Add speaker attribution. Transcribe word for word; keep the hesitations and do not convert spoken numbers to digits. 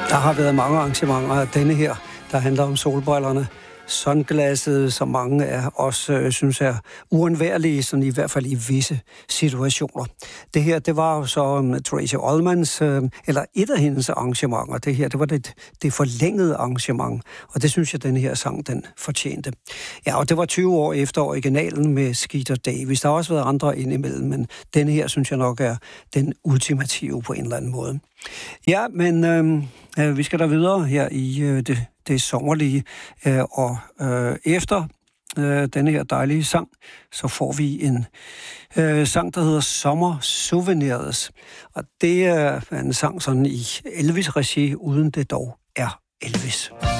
Speaker 1: Der har været mange arrangementer af denne her, der handler om solbrillerne. Sunglasset, som mange af os øh, synes er uundværlige, sådan i hvert fald i visse situationer. Det her, det var jo så um, Tracey Ullmans, øh, eller et af hendes arrangementer. Det her, det var det, det forlængede arrangement, og det synes jeg, den her sang, den fortjente. Ja, og det var tyve år efter originalen med Skeeter Davis. Der har også været andre indimellem, men den her, synes jeg nok, er den ultimative på en eller anden måde. Ja, men øh, øh, vi skal da videre her i øh, det det sommerlige, øh, og øh, efter øh, denne her dejlige sang, så får vi en øh, sang, der hedder Sommer Souvenirs, og det er en sang sådan i Elvis-regi, uden det dog er Elvis.